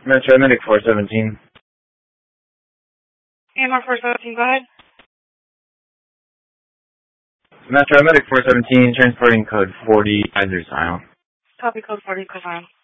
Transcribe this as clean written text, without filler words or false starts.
Metro Medic 417. AMR 417, go ahead. Metro Medic 417, transporting code 40 Kaiser Style. Copy code 40, Kaiser Style.